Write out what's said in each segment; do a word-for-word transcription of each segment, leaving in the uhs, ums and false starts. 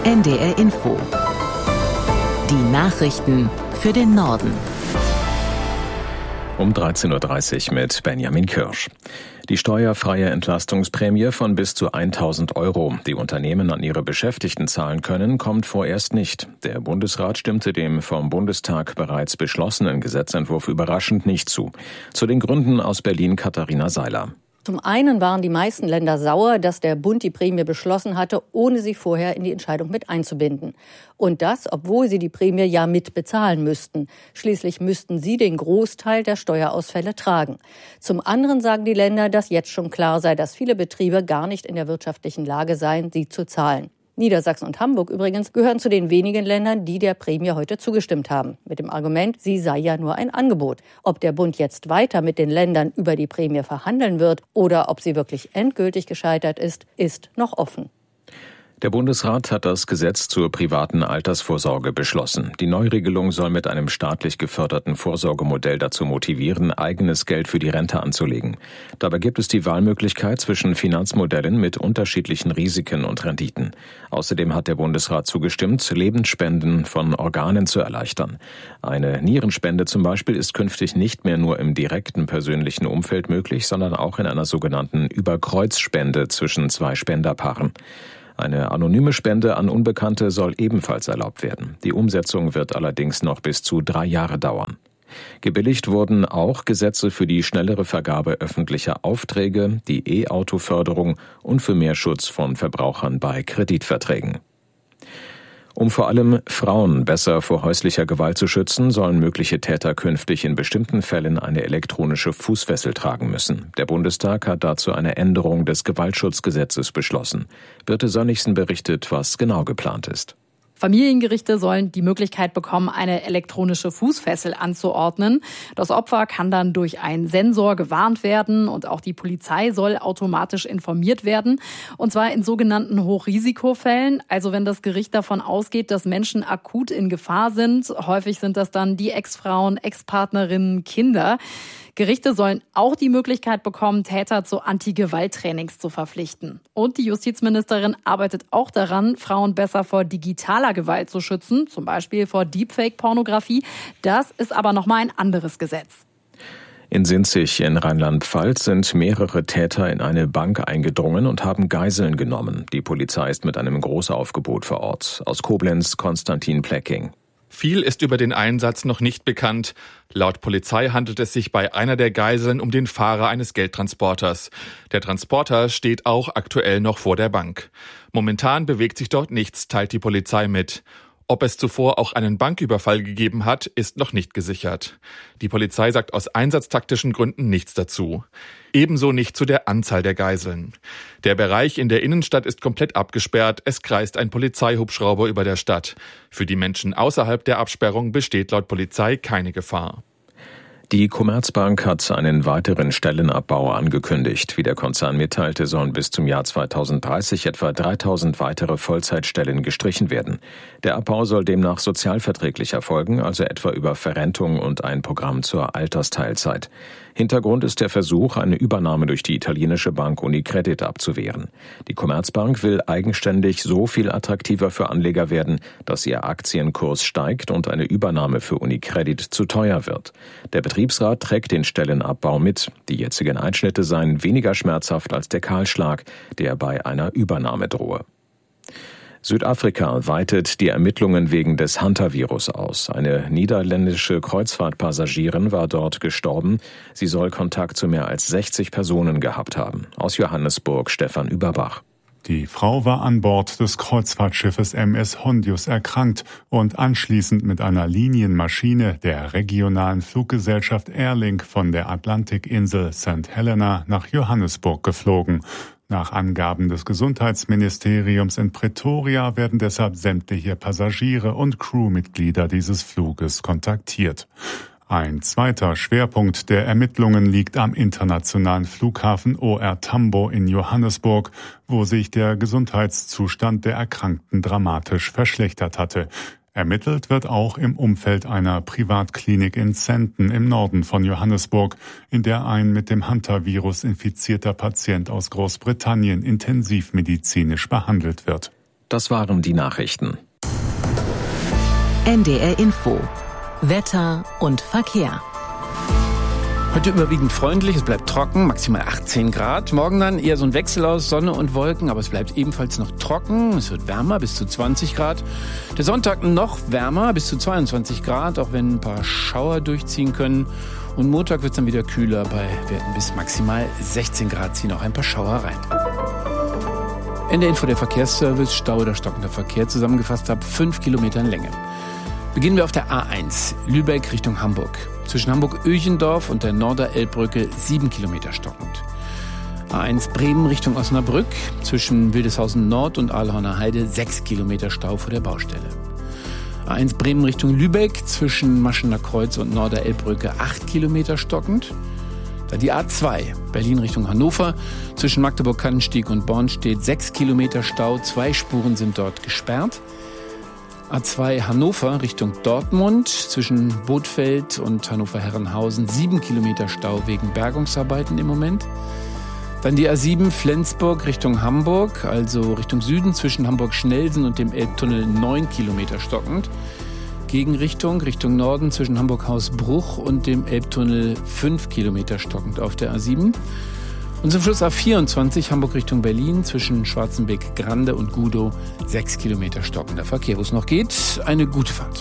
N D R Info. Die Nachrichten für den Norden. Um dreizehn Uhr dreißig mit Benjamin Kirsch. Die steuerfreie Entlastungsprämie von bis zu tausend Euro, die Unternehmen an ihre Beschäftigten zahlen können, kommt vorerst nicht. Der Bundesrat stimmte dem vom Bundestag bereits beschlossenen Gesetzentwurf überraschend nicht zu. Zu den Gründen aus Berlin Katharina Seiler. Zum einen waren die meisten Länder sauer, dass der Bund die Prämie beschlossen hatte, ohne sie vorher in die Entscheidung mit einzubinden. Und das, obwohl sie die Prämie ja mit bezahlen müssten. Schließlich müssten sie den Großteil der Steuerausfälle tragen. Zum anderen sagen die Länder, dass jetzt schon klar sei, dass viele Betriebe gar nicht in der wirtschaftlichen Lage seien, sie zu zahlen. Niedersachsen und Hamburg übrigens gehören zu den wenigen Ländern, die der Prämie heute zugestimmt haben. Mit dem Argument, sie sei ja nur ein Angebot. Ob der Bund jetzt weiter mit den Ländern über die Prämie verhandeln wird oder ob sie wirklich endgültig gescheitert ist, ist noch offen. Der Bundesrat hat das Gesetz zur privaten Altersvorsorge beschlossen. Die Neuregelung soll mit einem staatlich geförderten Vorsorgemodell dazu motivieren, eigenes Geld für die Rente anzulegen. Dabei gibt es die Wahlmöglichkeit zwischen Finanzmodellen mit unterschiedlichen Risiken und Renditen. Außerdem hat der Bundesrat zugestimmt, Lebensspenden von Organen zu erleichtern. Eine Nierenspende zum Beispiel ist künftig nicht mehr nur im direkten persönlichen Umfeld möglich, sondern auch in einer sogenannten Überkreuzspende zwischen zwei Spenderpaaren. Eine anonyme Spende an Unbekannte soll ebenfalls erlaubt werden. Die Umsetzung wird allerdings noch bis zu drei Jahre dauern. Gebilligt wurden auch Gesetze für die schnellere Vergabe öffentlicher Aufträge, die E-Auto-Förderung und für mehr Schutz von Verbrauchern bei Kreditverträgen. Um vor allem Frauen besser vor häuslicher Gewalt zu schützen, sollen mögliche Täter künftig in bestimmten Fällen eine elektronische Fußfessel tragen müssen. Der Bundestag hat dazu eine Änderung des Gewaltschutzgesetzes beschlossen. Birte Sönnigsen berichtet, was genau geplant ist. Familiengerichte sollen die Möglichkeit bekommen, eine elektronische Fußfessel anzuordnen. Das Opfer kann dann durch einen Sensor gewarnt werden und auch die Polizei soll automatisch informiert werden. Und zwar in sogenannten Hochrisikofällen, also wenn das Gericht davon ausgeht, dass Menschen akut in Gefahr sind. Häufig sind das dann die Ex-Frauen, Ex-Partnerinnen, Kinder. Gerichte sollen auch die Möglichkeit bekommen, Täter zu Anti-Gewalt-Trainings zu verpflichten. Und die Justizministerin arbeitet auch daran, Frauen besser vor digitaler Gewalt zu schützen, zum Beispiel vor Deepfake-Pornografie. Das ist aber nochmal ein anderes Gesetz. In Sinzig in Rheinland-Pfalz sind mehrere Täter in eine Bank eingedrungen und haben Geiseln genommen. Die Polizei ist mit einem Großaufgebot vor Ort. Aus Koblenz Konstantin Plecking. Viel ist über den Einsatz noch nicht bekannt. Laut Polizei handelt es sich bei einer der Geiseln um den Fahrer eines Geldtransporters. Der Transporter steht auch aktuell noch vor der Bank. Momentan bewegt sich dort nichts, teilt die Polizei mit. Ob es zuvor auch einen Banküberfall gegeben hat, ist noch nicht gesichert. Die Polizei sagt aus einsatztaktischen Gründen nichts dazu. Ebenso nicht zu der Anzahl der Geiseln. Der Bereich in der Innenstadt ist komplett abgesperrt. Es kreist ein Polizeihubschrauber über der Stadt. Für die Menschen außerhalb der Absperrung besteht laut Polizei keine Gefahr. Die Commerzbank hat einen weiteren Stellenabbau angekündigt. Wie der Konzern mitteilte, sollen bis zum Jahr zweitausenddreißig etwa dreitausend weitere Vollzeitstellen gestrichen werden. Der Abbau soll demnach sozialverträglich erfolgen, also etwa über Verrentung und ein Programm zur Altersteilzeit. Hintergrund ist der Versuch, eine Übernahme durch die italienische Bank Unicredit abzuwehren. Die Commerzbank will eigenständig so viel attraktiver für Anleger werden, dass ihr Aktienkurs steigt und eine Übernahme für Unicredit zu teuer wird. Der Betriebsrat trägt den Stellenabbau mit. Die jetzigen Einschnitte seien weniger schmerzhaft als der Kahlschlag, der bei einer Übernahme drohe. Südafrika weitet die Ermittlungen wegen des Hantavirus aus. Eine niederländische Kreuzfahrtpassagierin war dort gestorben. Sie soll Kontakt zu mehr als sechzig Personen gehabt haben. Aus Johannesburg Stefan Überbach. Die Frau war an Bord des Kreuzfahrtschiffes M S Hondius erkrankt und anschließend mit einer Linienmaschine der regionalen Fluggesellschaft Airlink von der Atlantikinsel Sankt Helena nach Johannesburg geflogen. Nach Angaben des Gesundheitsministeriums in Pretoria werden deshalb sämtliche Passagiere und Crewmitglieder dieses Fluges kontaktiert. Ein zweiter Schwerpunkt der Ermittlungen liegt am internationalen Flughafen O R Tambo in Johannesburg, wo sich der Gesundheitszustand der Erkrankten dramatisch verschlechtert hatte. Ermittelt wird auch im Umfeld einer Privatklinik in Sandton im Norden von Johannesburg, in der ein mit dem Hantavirus infizierter Patient aus Großbritannien intensivmedizinisch behandelt wird. Das waren die Nachrichten. N D R Info. Wetter und Verkehr. Heute überwiegend freundlich, es bleibt trocken, maximal achtzehn Grad. Morgen dann eher so ein Wechsel aus Sonne und Wolken, aber es bleibt ebenfalls noch trocken. Es wird wärmer, bis zu zwanzig Grad. Der Sonntag noch wärmer, bis zu zweiundzwanzig Grad, auch wenn ein paar Schauer durchziehen können. Und Montag wird es dann wieder kühler, bei Werten bis maximal sechzehn Grad ziehen auch ein paar Schauer rein. Ende Info der Verkehrsservice, Stau oder stockender Verkehr, zusammengefasst ab fünf Kilometern Länge. Beginnen wir auf der A eins, Lübeck Richtung Hamburg. Zwischen Hamburg-Öchendorf und der Norderelbbrücke sieben Kilometer stockend. A eins Bremen Richtung Osnabrück. Zwischen Wildeshausen Nord und Ahlhorner Heide sechs Kilometer Stau vor der Baustelle. A eins Bremen Richtung Lübeck. Zwischen Maschener Kreuz und Norderelbbrücke acht Kilometer stockend. Dann die A zwei Berlin Richtung Hannover. Zwischen Magdeburg-Kannenstieg und Bornstedt sechs Kilometer Stau. Zwei Spuren sind dort gesperrt. A zwei Hannover Richtung Dortmund, zwischen Bothfeld und Hannover-Herrenhausen sieben Kilometer Stau wegen Bergungsarbeiten im Moment. Dann die A sieben Flensburg Richtung Hamburg, also Richtung Süden zwischen Hamburg-Schnelsen und dem Elbtunnel neun Kilometer stockend. Gegenrichtung, Richtung Norden zwischen Hamburg-Hausbruch und dem Elbtunnel fünf Kilometer stockend auf der A sieben. Und zum Schluss A vierundzwanzig Hamburg Richtung Berlin zwischen Schwarzenbeck-Grande und Gudow sechs Kilometer stockender Verkehr. Wo es noch geht, eine gute Fahrt.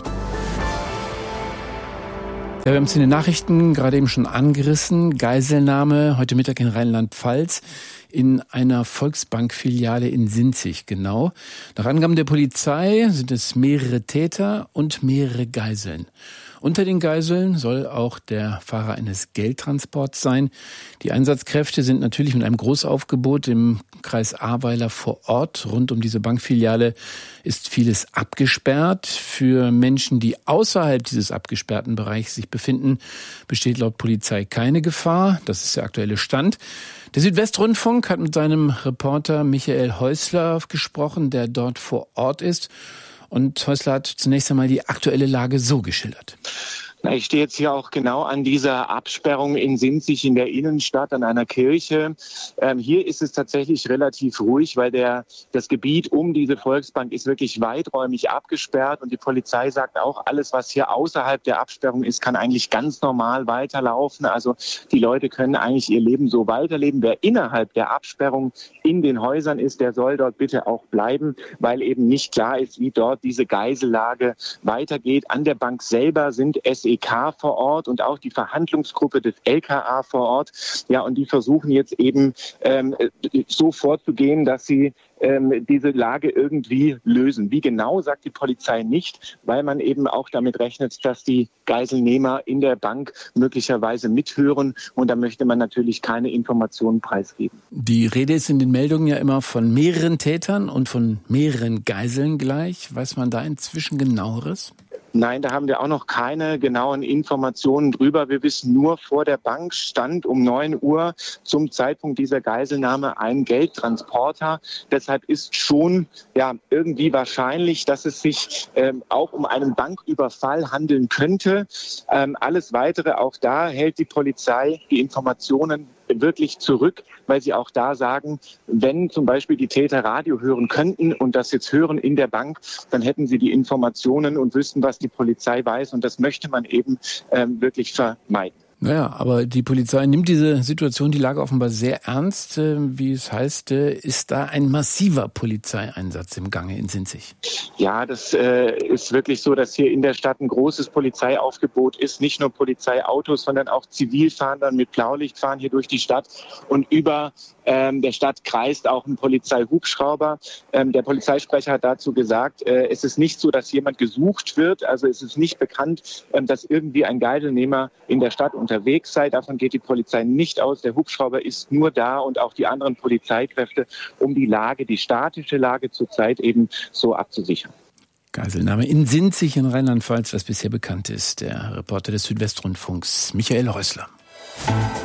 Ja, wir haben es in den Nachrichten gerade eben schon angerissen. Geiselnahme heute Mittag in Rheinland-Pfalz in einer Volksbank-Filiale in Sinzig, genau. Nach Angaben der Polizei sind es mehrere Täter und mehrere Geiseln. Unter den Geiseln soll auch der Fahrer eines Geldtransports sein. Die Einsatzkräfte sind natürlich mit einem Großaufgebot im Kreis Ahrweiler vor Ort. Rund um diese Bankfiliale ist vieles abgesperrt. Für Menschen, die außerhalb dieses abgesperrten Bereichs sich befinden, besteht laut Polizei keine Gefahr. Das ist der aktuelle Stand. Der Südwestrundfunk hat mit seinem Reporter Michael Häusler gesprochen, der dort vor Ort ist. Und Häusler hat zunächst einmal die aktuelle Lage so geschildert. Ich stehe jetzt hier auch genau an dieser Absperrung in Sinzig in der Innenstadt an einer Kirche. Ähm, hier ist es tatsächlich relativ ruhig, weil der, das Gebiet um diese Volksbank ist wirklich weiträumig abgesperrt. Und die Polizei sagt auch, alles, was hier außerhalb der Absperrung ist, kann eigentlich ganz normal weiterlaufen. Also die Leute können eigentlich ihr Leben so weiterleben. Wer innerhalb der Absperrung in den Häusern ist, der soll dort bitte auch bleiben, weil eben nicht klar ist, wie dort diese Geisellage weitergeht. An der Bank selber sind S E K vor Ort und auch die Verhandlungsgruppe des L K A vor Ort. Ja, und die versuchen jetzt eben ähm, so vorzugehen, dass sie ähm, diese Lage irgendwie lösen. Wie genau, sagt die Polizei nicht, weil man eben auch damit rechnet, dass die Geiselnehmer in der Bank möglicherweise mithören. Und da möchte man natürlich keine Informationen preisgeben. Die Rede ist in den Meldungen ja immer von mehreren Tätern und von mehreren Geiseln gleich. Weiß man da inzwischen Genaueres? Nein, da haben wir auch noch keine genauen Informationen drüber. Wir wissen nur, vor der Bank stand um neun Uhr zum Zeitpunkt dieser Geiselnahme ein Geldtransporter. Deshalb ist schon ja irgendwie wahrscheinlich, dass es sich ähm, auch um einen Banküberfall handeln könnte. Ähm, alles Weitere, auch da hält die Polizei die Informationen wirklich zurück, weil sie auch da sagen, wenn zum Beispiel die Täter Radio hören könnten und das jetzt hören in der Bank, dann hätten sie die Informationen und wüssten, was die Polizei weiß. Und das möchte man eben ähm, wirklich vermeiden. Naja, aber die Polizei nimmt diese Situation, die Lage offenbar sehr ernst. Wie es heißt, ist da ein massiver Polizeieinsatz im Gange in Sinzig? Ja, das äh, ist wirklich so, dass hier in der Stadt ein großes Polizeiaufgebot ist. Nicht nur Polizeiautos, sondern auch Zivilfahnder mit Blaulicht fahren hier durch die Stadt. Und über ähm, der Stadt kreist auch ein Polizeihubschrauber. Ähm, der Polizeisprecher hat dazu gesagt, äh, es ist nicht so, dass jemand gesucht wird. Also es ist nicht bekannt, äh, dass irgendwie ein Geiselnehmer in der Stadt unterwegs sei. Davon geht die Polizei nicht aus. Der Hubschrauber ist nur da und auch die anderen Polizeikräfte, um die Lage, die statische Lage zurzeit eben so abzusichern. Geiselnahme in Sinzig in Rheinland-Pfalz, was bisher bekannt ist. Der Reporter des Südwestrundfunks, Michael Häusler.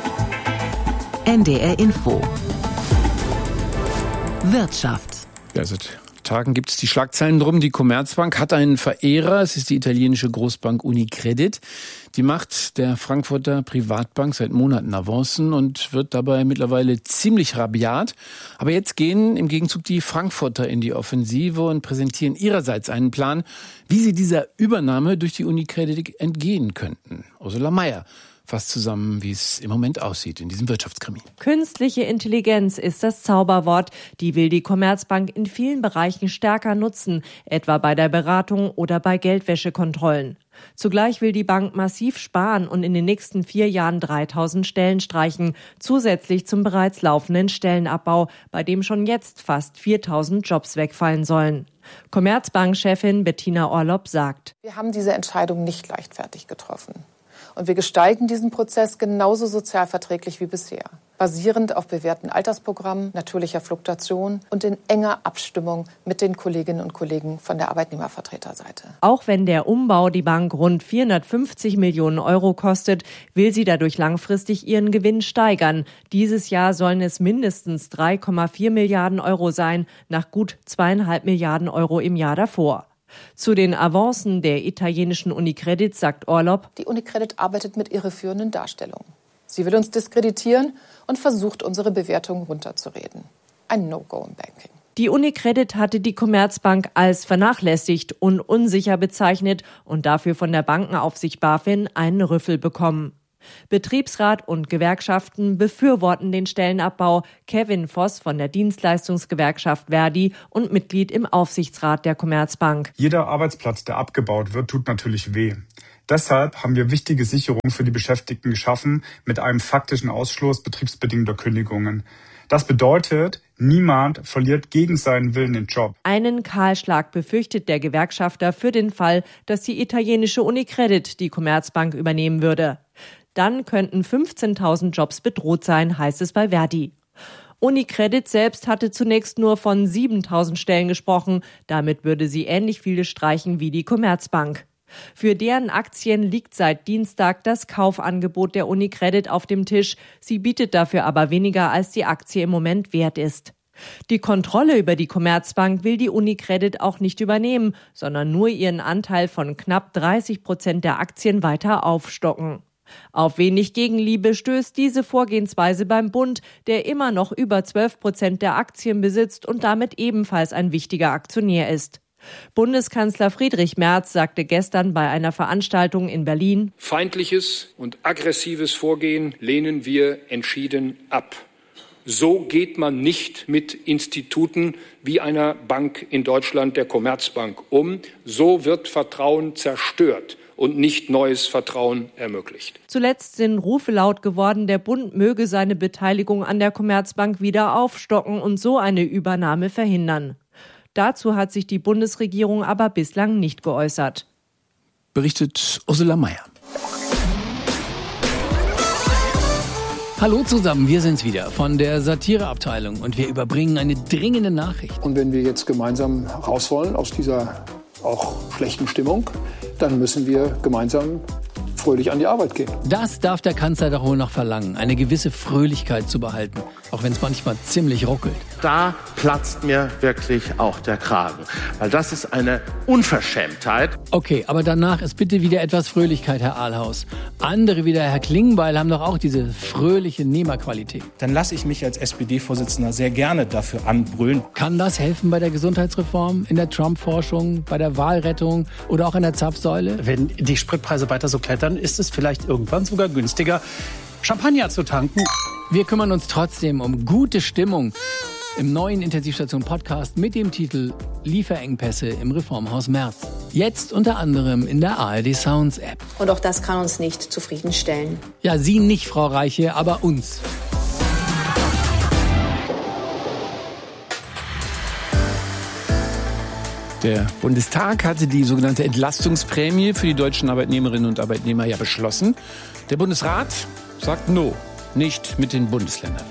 N D R Info. Wirtschaft. Ja, seit Tagen gibt es die Schlagzeilen drum. Die Commerzbank hat einen Verehrer. Es ist die italienische Großbank Unicredit. Die macht der Frankfurter Privatbank seit Monaten Avancen und wird dabei mittlerweile ziemlich rabiat. Aber jetzt gehen im Gegenzug die Frankfurter in die Offensive und präsentieren ihrerseits einen Plan, wie sie dieser Übernahme durch die Unicredit entgehen könnten. Ursula Meier fasst zusammen, wie es im Moment aussieht in diesem Wirtschaftskrimi. Künstliche Intelligenz ist das Zauberwort. Die will die Commerzbank in vielen Bereichen stärker nutzen, etwa bei der Beratung oder bei Geldwäschekontrollen. Zugleich will die Bank massiv sparen und in den nächsten vier Jahren dreitausend Stellen streichen, zusätzlich zum bereits laufenden Stellenabbau, bei dem schon jetzt fast viertausend Jobs wegfallen sollen. Commerzbank-Chefin Bettina Orlopp sagt: Wir haben diese Entscheidung nicht leichtfertig getroffen. Und wir gestalten diesen Prozess genauso sozialverträglich wie bisher, basierend auf bewährten Altersprogrammen, natürlicher Fluktuation und in enger Abstimmung mit den Kolleginnen und Kollegen von der Arbeitnehmervertreterseite. Auch wenn der Umbau die Bank rund vierhundertfünfzig Millionen Euro kostet, will sie dadurch langfristig ihren Gewinn steigern. Dieses Jahr sollen es mindestens drei Komma vier Milliarden Euro sein, nach gut zweieinhalb Milliarden Euro im Jahr davor. Zu den Avancen der italienischen Unicredit sagt Orlopp: Die Unicredit arbeitet mit irreführenden Darstellungen. Sie will uns diskreditieren und versucht, unsere Bewertung runterzureden. Ein No-Go im Banking. Die Unicredit hatte die Commerzbank als vernachlässigt und unsicher bezeichnet und dafür von der Bankenaufsicht BaFin einen Rüffel bekommen. Betriebsrat und Gewerkschaften befürworten den Stellenabbau. Kevin Voss von der Dienstleistungsgewerkschaft Verdi und Mitglied im Aufsichtsrat der Commerzbank. Jeder Arbeitsplatz, der abgebaut wird, tut natürlich weh. Deshalb haben wir wichtige Sicherungen für die Beschäftigten geschaffen mit einem faktischen Ausschluss betriebsbedingter Kündigungen. Das bedeutet, niemand verliert gegen seinen Willen den Job. Einen Kahlschlag befürchtet der Gewerkschafter für den Fall, dass die italienische Unicredit die Commerzbank übernehmen würde. Dann könnten fünfzehntausend Jobs bedroht sein, heißt es bei Verdi. Unicredit selbst hatte zunächst nur von siebentausend Stellen gesprochen. Damit würde sie ähnlich viele streichen wie die Commerzbank. Für deren Aktien liegt seit Dienstag das Kaufangebot der Unicredit auf dem Tisch. Sie bietet dafür aber weniger, als die Aktie im Moment wert ist. Die Kontrolle über die Commerzbank will die Unicredit auch nicht übernehmen, sondern nur ihren Anteil von knapp dreißig Prozent der Aktien weiter aufstocken. Auf wenig Gegenliebe stößt diese Vorgehensweise beim Bund, der immer noch über zwölf Prozent der Aktien besitzt und damit ebenfalls ein wichtiger Aktionär ist. Bundeskanzler Friedrich Merz sagte gestern bei einer Veranstaltung in Berlin: Feindliches und aggressives Vorgehen lehnen wir entschieden ab. So geht man nicht mit Instituten wie einer Bank in Deutschland, der Commerzbank, um. So wird Vertrauen zerstört und nicht neues Vertrauen ermöglicht. Zuletzt sind Rufe laut geworden, der Bund möge seine Beteiligung an der Commerzbank wieder aufstocken und so eine Übernahme verhindern. Dazu hat sich die Bundesregierung aber bislang nicht geäußert. Berichtet Ursula Meier. Hallo zusammen, wir sind's wieder von der Satireabteilung und wir überbringen eine dringende Nachricht. Und wenn wir jetzt gemeinsam raus wollen aus dieser auch schlechten Stimmung, dann müssen wir gemeinsam fröhlich an die Arbeit gehen. Das darf der Kanzler doch wohl noch verlangen, eine gewisse Fröhlichkeit zu behalten, auch wenn es manchmal ziemlich ruckelt. Da platzt mir wirklich auch der Kragen, weil das ist eine Unverschämtheit. Okay, aber danach ist bitte wieder etwas Fröhlichkeit, Herr Ahlhaus. Andere wie der Herr Klingbeil haben doch auch diese fröhliche Nehmerqualität. Dann lasse ich mich als S P D-Vorsitzender sehr gerne dafür anbrüllen. Kann das helfen bei der Gesundheitsreform, in der Trump-Forschung, bei der Wahlrettung oder auch in der Zapfsäule? Wenn die Spritpreise weiter so klettern, ist es vielleicht irgendwann sogar günstiger, Champagner zu tanken. Wir kümmern uns trotzdem um gute Stimmung im neuen Intensivstation-Podcast mit dem Titel Lieferengpässe im Reformhaus Merz. Jetzt unter anderem in der A R D Sounds App. Und auch das kann uns nicht zufriedenstellen. Ja, Sie nicht, Frau Reiche, aber uns. Der Bundestag hatte die sogenannte Entlastungsprämie für die deutschen Arbeitnehmerinnen und Arbeitnehmer ja beschlossen. Der Bundesrat sagt no, nicht mit den Bundesländern.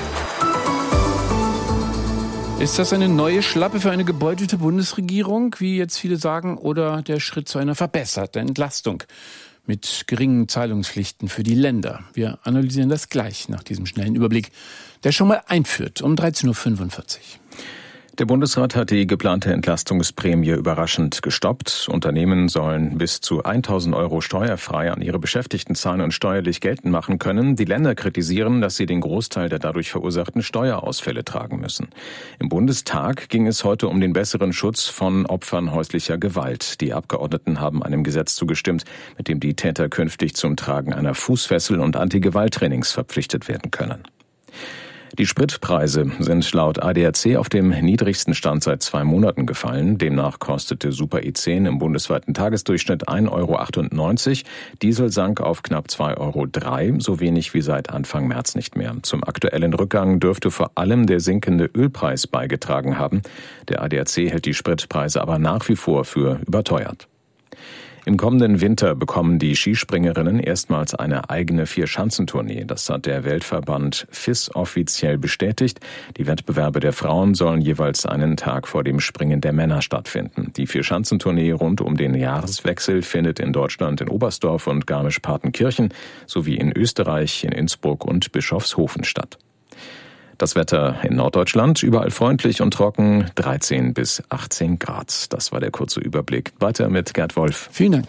Ist das eine neue Schlappe für eine gebeutelte Bundesregierung, wie jetzt viele sagen, oder der Schritt zu einer verbesserten Entlastung mit geringen Zahlungspflichten für die Länder? Wir analysieren das gleich nach diesem schnellen Überblick, der schon mal einführt um dreizehn Uhr fünfundvierzig. Der Bundesrat hat die geplante Entlastungsprämie überraschend gestoppt. Unternehmen sollen bis zu tausend Euro steuerfrei an ihre Beschäftigten zahlen und steuerlich geltend machen können. Die Länder kritisieren, dass sie den Großteil der dadurch verursachten Steuerausfälle tragen müssen. Im Bundestag ging es heute um den besseren Schutz von Opfern häuslicher Gewalt. Die Abgeordneten haben einem Gesetz zugestimmt, mit dem die Täter künftig zum Tragen einer Fußfessel und Anti-Gewalt-Trainings verpflichtet werden können. Die Spritpreise sind laut A D A C auf dem niedrigsten Stand seit zwei Monaten gefallen. Demnach kostete Super E zehn im bundesweiten Tagesdurchschnitt ein Euro achtundneunzig. Diesel sank auf knapp zwei Euro drei, so wenig wie seit Anfang März nicht mehr. Zum aktuellen Rückgang dürfte vor allem der sinkende Ölpreis beigetragen haben. Der A D A C hält die Spritpreise aber nach wie vor für überteuert. Im kommenden Winter bekommen die Skispringerinnen erstmals eine eigene Vier-Schanzentournee. Das hat der Weltverband F I S offiziell bestätigt. Die Wettbewerbe der Frauen sollen jeweils einen Tag vor dem Springen der Männer stattfinden. Die Vier-Schanzentournee rund um den Jahreswechsel findet in Deutschland in Oberstdorf und Garmisch-Partenkirchen sowie in Österreich, in Innsbruck und Bischofshofen statt. Das Wetter in Norddeutschland, überall freundlich und trocken, dreizehn bis achtzehn Grad. Das war der kurze Überblick. Weiter mit Gerd Wolf. Vielen Dank.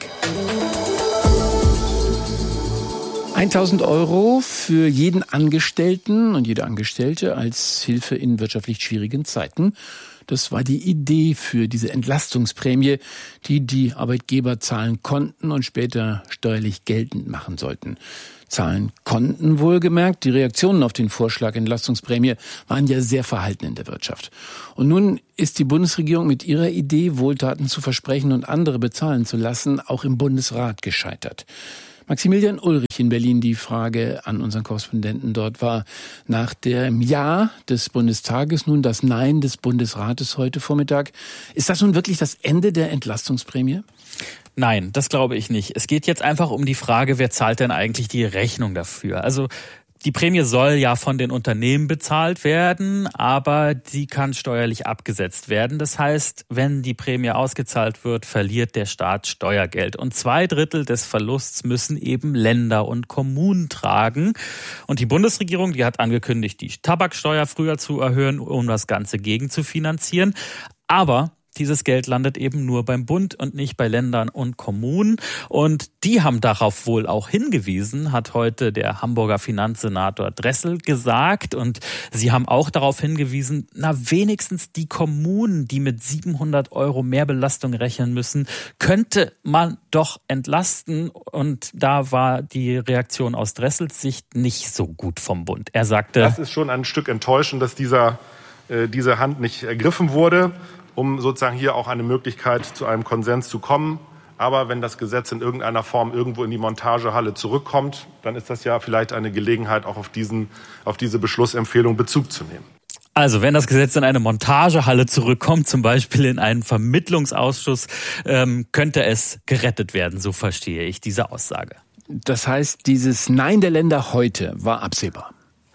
tausend Euro für jeden Angestellten und jede Angestellte als Hilfe in wirtschaftlich schwierigen Zeiten. Das war die Idee für diese Entlastungsprämie, die die Arbeitgeber zahlen konnten und später steuerlich geltend machen sollten. Zahlen konnten wohlgemerkt. Die Reaktionen auf den Vorschlag Entlastungsprämie waren ja sehr verhalten in der Wirtschaft. Und nun ist die Bundesregierung mit ihrer Idee, Wohltaten zu versprechen und andere bezahlen zu lassen, auch im Bundesrat gescheitert. Maximilian Ulrich in Berlin, die Frage an unseren Korrespondenten dort war, nach dem Ja des Bundestages nun das Nein des Bundesrates heute Vormittag. Ist das nun wirklich das Ende der Entlastungsprämie? Nein, das glaube ich nicht. Es geht jetzt einfach um die Frage, wer zahlt denn eigentlich die Rechnung dafür? Also die Prämie soll ja von den Unternehmen bezahlt werden, aber sie kann steuerlich abgesetzt werden. Das heißt, wenn die Prämie ausgezahlt wird, verliert der Staat Steuergeld. Und zwei Drittel des Verlusts müssen eben Länder und Kommunen tragen. Und die Bundesregierung, die hat angekündigt, die Tabaksteuer früher zu erhöhen, um das Ganze gegenzufinanzieren. Aber dieses Geld landet eben nur beim Bund und nicht bei Ländern und Kommunen. Und die haben darauf wohl auch hingewiesen, hat heute der Hamburger Finanzsenator Dressel gesagt. Und sie haben auch darauf hingewiesen, na wenigstens die Kommunen, die mit siebenhundert Euro Mehrbelastung rechnen müssen, könnte man doch entlasten. Und da war die Reaktion aus Dressels Sicht nicht so gut vom Bund. Er sagte, das ist schon ein Stück enttäuschend, dass dieser, äh, diese Hand nicht ergriffen wurde, um sozusagen hier auch eine Möglichkeit zu einem Konsens zu kommen. Aber wenn das Gesetz in irgendeiner Form irgendwo in die Montagehalle zurückkommt, dann ist das ja vielleicht eine Gelegenheit, auch auf diesen, auf diese Beschlussempfehlung Bezug zu nehmen. Also wenn das Gesetz in eine Montagehalle zurückkommt, zum Beispiel in einen Vermittlungsausschuss, ähm, könnte es gerettet werden, so verstehe ich diese Aussage. Das heißt, dieses Nein der Länder heute war absehbar.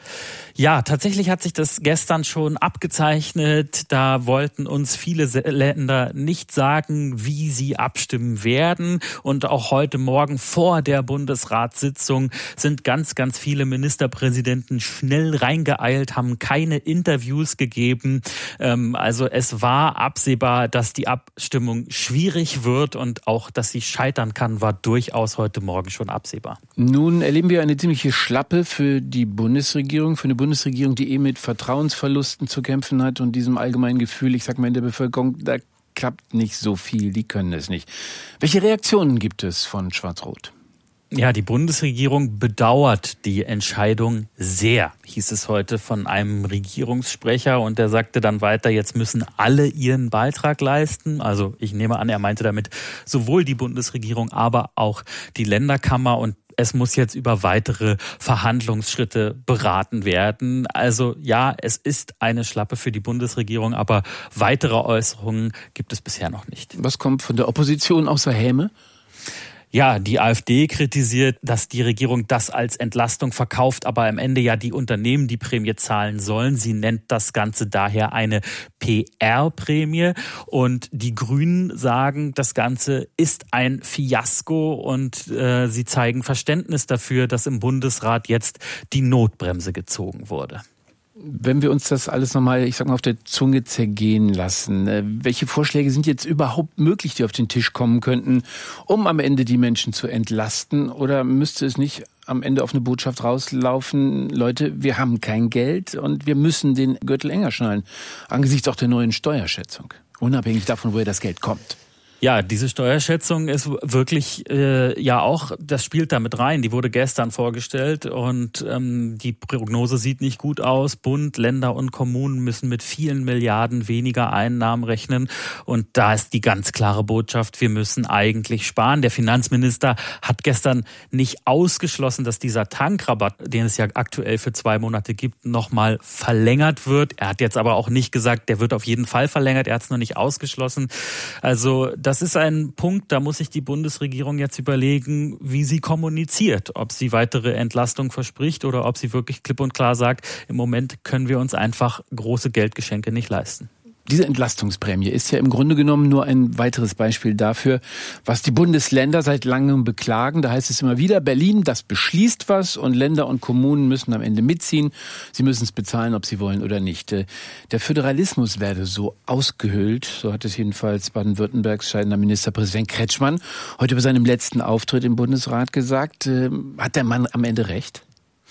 Ja, tatsächlich hat sich das gestern schon abgezeichnet. Da wollten uns viele Länder nicht sagen, wie sie abstimmen werden. Und auch heute Morgen vor der Bundesratssitzung sind ganz, ganz viele Ministerpräsidenten schnell reingeeilt, haben keine Interviews gegeben. Also es war absehbar, dass die Abstimmung schwierig wird und auch, dass sie scheitern kann, war durchaus heute Morgen schon absehbar. Nun erleben wir eine ziemliche Schlappe für die Bundesregierung, für eine Bundesregierung, die eh mit Vertrauensverlusten zu kämpfen hat und diesem allgemeinen Gefühl, ich sag mal in der Bevölkerung, da klappt nicht so viel, die können es nicht. Welche Reaktionen gibt es von Schwarz-Rot? Ja, die Bundesregierung bedauert die Entscheidung sehr, hieß es heute von einem Regierungssprecher. Und der sagte dann weiter, jetzt müssen alle ihren Beitrag leisten. Also ich nehme an, er meinte damit sowohl die Bundesregierung, aber auch die Länderkammer. Und es muss jetzt über weitere Verhandlungsschritte beraten werden. Also ja, es ist eine Schlappe für die Bundesregierung, aber weitere Äußerungen gibt es bisher noch nicht. Was kommt von der Opposition außer Häme? Ja, die AfD kritisiert, dass die Regierung das als Entlastung verkauft, aber am Ende ja die Unternehmen die Prämie zahlen sollen. Sie nennt das Ganze daher eine P R-Prämie. Und die Grünen sagen, das Ganze ist ein Fiasko und äh, sie zeigen Verständnis dafür, dass im Bundesrat jetzt die Notbremse gezogen wurde. Wenn wir uns das alles nochmal, ich sag mal, auf der Zunge zergehen lassen, welche Vorschläge sind jetzt überhaupt möglich, die auf den Tisch kommen könnten, um am Ende die Menschen zu entlasten? Oder müsste es nicht am Ende auf eine Botschaft rauslaufen, Leute, wir haben kein Geld und wir müssen den Gürtel enger schnallen, angesichts auch der neuen Steuerschätzung, unabhängig davon, woher das Geld kommt? Ja, diese Steuerschätzung ist wirklich äh, ja auch, das spielt da mit rein. Die wurde gestern vorgestellt und ähm, die Prognose sieht nicht gut aus. Bund, Länder und Kommunen müssen mit vielen Milliarden weniger Einnahmen rechnen. Und da ist die ganz klare Botschaft, wir müssen eigentlich sparen. Der Finanzminister hat gestern nicht ausgeschlossen, dass dieser Tankrabatt, den es ja aktuell für zwei Monate gibt, nochmal verlängert wird. Er hat jetzt aber auch nicht gesagt, der wird auf jeden Fall verlängert. Er hat es noch nicht ausgeschlossen. Also das Das ist ein Punkt, da muss sich die Bundesregierung jetzt überlegen, wie sie kommuniziert, ob sie weitere Entlastung verspricht oder ob sie wirklich klipp und klar sagt, im Moment können wir uns einfach große Geldgeschenke nicht leisten. Diese Entlastungsprämie ist ja im Grunde genommen nur ein weiteres Beispiel dafür, was die Bundesländer seit langem beklagen. Da heißt es immer wieder, Berlin, das beschließt was und Länder und Kommunen müssen am Ende mitziehen. Sie müssen es bezahlen, ob sie wollen oder nicht. Der Föderalismus werde so ausgehöhlt, so hat es jedenfalls Baden-Württembergs scheidender Ministerpräsident Kretschmann heute bei seinem letzten Auftritt im Bundesrat gesagt. Hat der Mann am Ende recht?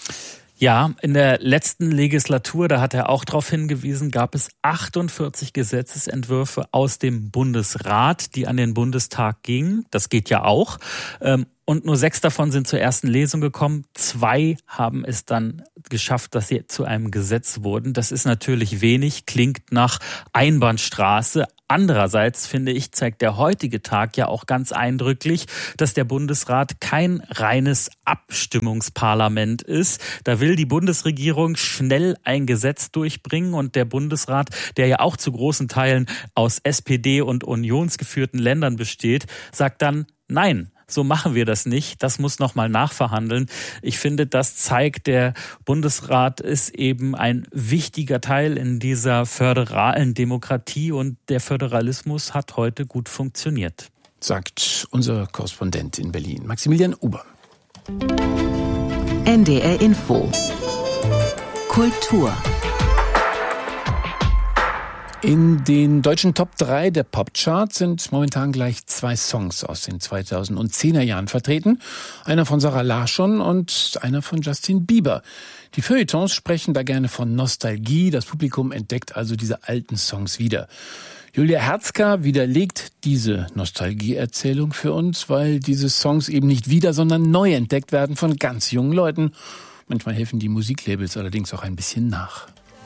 Ja, in der letzten Legislatur, da hat er auch darauf hingewiesen, gab es achtundvierzig Gesetzesentwürfe aus dem Bundesrat, die an den Bundestag gingen. Das geht ja auch. Und nur sechs davon sind zur ersten Lesung gekommen. Zwei haben es dann geschafft, dass sie zu einem Gesetz wurden. Das ist natürlich wenig, klingt nach Einbahnstraße. Andererseits, finde ich, zeigt der heutige Tag ja auch ganz eindrücklich, dass der Bundesrat kein reines Abstimmungsparlament ist. Da will die Bundesregierung schnell ein Gesetz durchbringen und der Bundesrat, der ja auch zu großen Teilen aus S P D und unionsgeführten Ländern besteht, sagt dann nein. So machen wir das nicht. Das muss nochmal nachverhandeln. Ich finde, das zeigt, der Bundesrat ist eben ein wichtiger Teil in dieser föderalen Demokratie und der Föderalismus hat heute gut funktioniert. Sagt unser Korrespondent in Berlin, Maximilian Uber. N D R Info. Kultur. In den deutschen Top drei der Popcharts sind momentan gleich zwei Songs aus den zweitausendzehner Jahren vertreten. Einer von Sarah Larsson und einer von Justin Bieber. Die Feuilletons sprechen da gerne von Nostalgie. Das Publikum entdeckt also diese alten Songs wieder. Julia Herzka widerlegt diese Nostalgieerzählung für uns, weil diese Songs eben nicht wieder, sondern neu entdeckt werden von ganz jungen Leuten. Manchmal helfen die Musiklabels allerdings auch ein bisschen nach.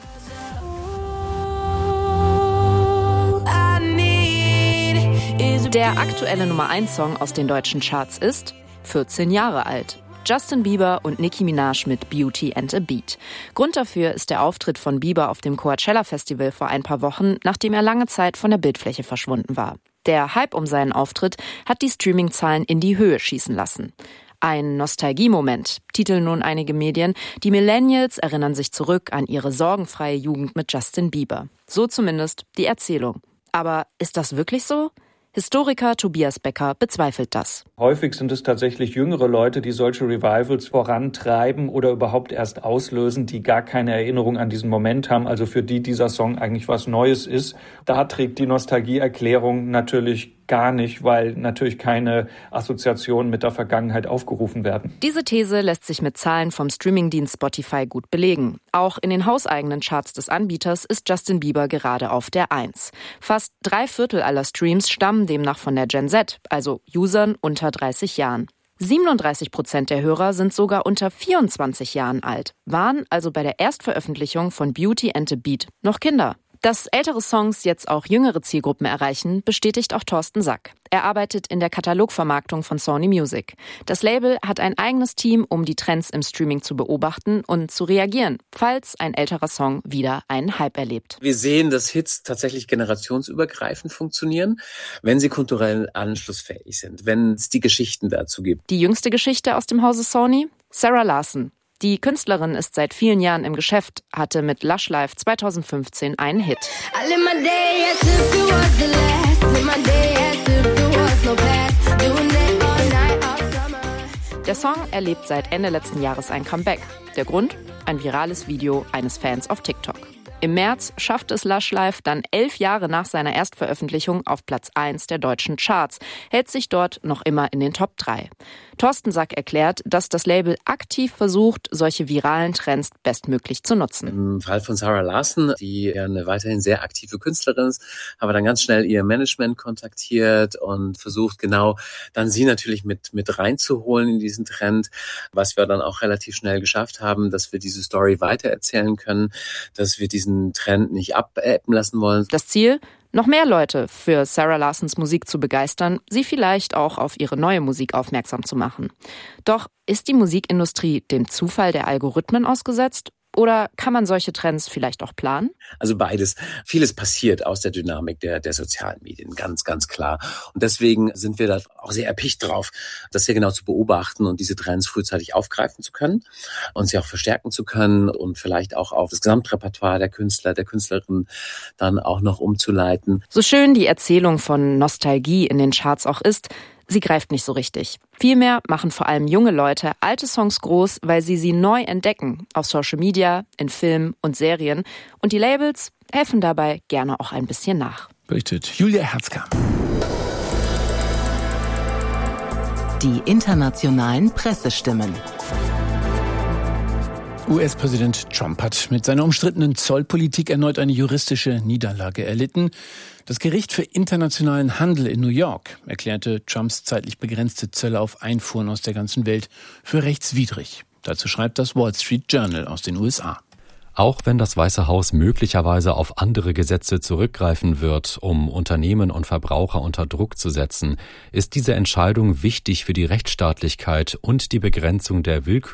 Der aktuelle Nummer eins Song aus den deutschen Charts ist vierzehn Jahre alt. Justin Bieber und Nicki Minaj mit Beauty and a Beat. Grund dafür ist der Auftritt von Bieber auf dem Coachella Festival vor ein paar Wochen, nachdem er lange Zeit von der Bildfläche verschwunden war. Der Hype um seinen Auftritt hat die Streaming-Zahlen in die Höhe schießen lassen. Ein Nostalgie-Moment, titeln nun einige Medien. Die Millennials erinnern sich zurück an ihre sorgenfreie Jugend mit Justin Bieber. So zumindest die Erzählung. Aber ist das wirklich so? Historiker Tobias Becker bezweifelt das. Häufig sind es tatsächlich jüngere Leute, die solche Revivals vorantreiben oder überhaupt erst auslösen, die gar keine Erinnerung an diesen Moment haben, also für die dieser Song eigentlich was Neues ist. Da trägt die Nostalgieerklärung natürlich gar nicht, weil natürlich keine Assoziationen mit der Vergangenheit aufgerufen werden. Diese These lässt sich mit Zahlen vom Streamingdienst Spotify gut belegen. Auch in den hauseigenen Charts des Anbieters ist Justin Bieber gerade auf der Eins. Fast drei Viertel aller Streams stammen demnach von der Gen Z, also Usern unter dreißig Jahren. siebenunddreißig Prozent der Hörer sind sogar unter vierundzwanzig Jahren alt, waren also bei der Erstveröffentlichung von Beauty and a Beat noch Kinder. Dass ältere Songs jetzt auch jüngere Zielgruppen erreichen, bestätigt auch Thorsten Sack. Er arbeitet in der Katalogvermarktung von Sony Music. Das Label hat ein eigenes Team, um die Trends im Streaming zu beobachten und zu reagieren, falls ein älterer Song wieder einen Hype erlebt. Wir sehen, dass Hits tatsächlich generationsübergreifend funktionieren, wenn sie kulturell anschlussfähig sind, wenn es die Geschichten dazu gibt. Die jüngste Geschichte aus dem Hause Sony? Sarah Larsson. Die Künstlerin ist seit vielen Jahren im Geschäft, hatte mit Lush Life zweitausendfünfzehn einen Hit. Der Song erlebt seit Ende letzten Jahres ein Comeback. Der Grund? ein virales Video eines Fans auf TikTok. Im März schafft es Lush Life dann elf Jahre nach seiner Erstveröffentlichung auf Platz eins der deutschen Charts, hält sich dort noch immer in den Top drei. Thorsten Sack erklärt, dass das Label aktiv versucht, solche viralen Trends bestmöglich zu nutzen. Im Fall von Zara Larsson, die ja eine weiterhin sehr aktive Künstlerin ist, haben wir dann ganz schnell ihr Management kontaktiert und versucht, genau dann sie natürlich mit mit reinzuholen in diesen Trend, was wir dann auch relativ schnell geschafft haben, dass wir diese Story weitererzählen können, dass wir diesen Trend nicht abebben lassen wollen. Das Ziel? Noch mehr Leute für Zara Larssons Musik zu begeistern, sie vielleicht auch auf ihre neue Musik aufmerksam zu machen. Doch ist die Musikindustrie dem Zufall der Algorithmen ausgesetzt? Oder kann man solche Trends vielleicht auch planen? Also beides. Vieles passiert aus der Dynamik der, der sozialen Medien, ganz, ganz klar. Und deswegen sind wir da auch sehr erpicht drauf, das sehr genau zu beobachten und diese Trends frühzeitig aufgreifen zu können und sie auch verstärken zu können und vielleicht auch auf das Gesamtrepertoire der Künstler, der Künstlerin dann auch noch umzuleiten. So schön die Erzählung von Nostalgie in den Charts auch ist, sie greift nicht so richtig. Vielmehr machen vor allem junge Leute alte Songs groß, weil sie sie neu entdecken, auf Social Media, in Filmen und Serien. Und die Labels helfen dabei gerne auch ein bisschen nach. Berichtet Julia Herzkamp. Die internationalen Pressestimmen. U S-Präsident Trump hat mit seiner umstrittenen Zollpolitik erneut eine juristische Niederlage erlitten. Das Gericht für internationalen Handel in New York erklärte Trumps zeitlich begrenzte Zölle auf Einfuhren aus der ganzen Welt für rechtswidrig. Dazu schreibt das Wall Street Journal aus den U S A. Auch wenn das Weiße Haus möglicherweise auf andere Gesetze zurückgreifen wird, um Unternehmen und Verbraucher unter Druck zu setzen, ist diese Entscheidung wichtig für die Rechtsstaatlichkeit und die Begrenzung der Willkür